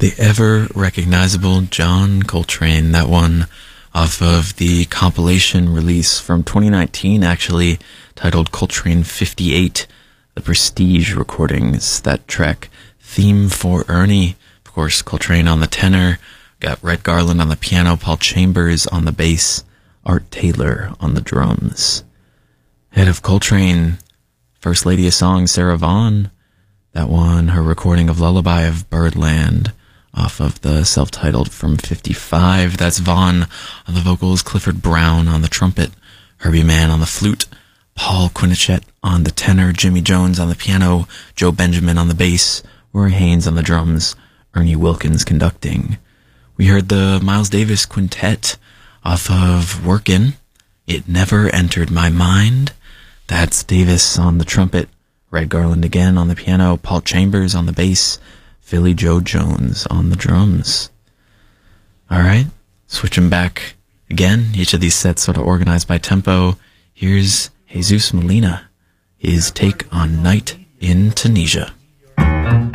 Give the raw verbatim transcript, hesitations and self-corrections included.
The ever-recognizable John Coltrane, that one off of the compilation release from twenty nineteen, actually, titled Coltrane fifty-eight, the Prestige recordings, that track, Theme for Ernie. Of course, Coltrane on the tenor, got Red Garland on the piano, Paul Chambers on the bass, Art Taylor on the drums. Head of Coltrane, First Lady of Song, Sarah Vaughan, that one, her recording of Lullaby of Birdland, off of the self-titled from fifty-five. That's Vaughan on the vocals, Clifford Brown on the trumpet, Herbie Mann on the flute, Paul Quinichette on the tenor, Jimmy Jones on the piano, Joe Benjamin on the bass, Roy Haynes on the drums, Ernie Wilkins conducting. We heard the Miles Davis Quintet off of Workin', It Never Entered My Mind. That's Davis on the trumpet, Red Garland again on the piano, Paul Chambers on the bass, Philly Joe Jones on the drums. Alright, switching back again, each of these sets sort of organized by tempo. Here's Jesus Molina, his take on Night in Tunisia.